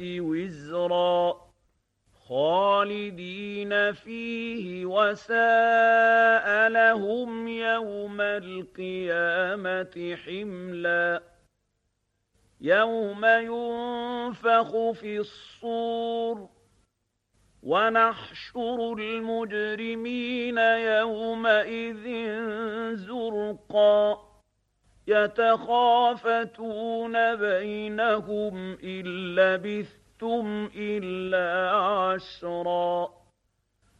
وزرا خالدين فيه وساء لهم يوم القيامة حملا يوم ينفخ في الصور ونحشر المجرمين يومئذ زرقا يتخافتون بينهم إن لبثتم إلا عشرا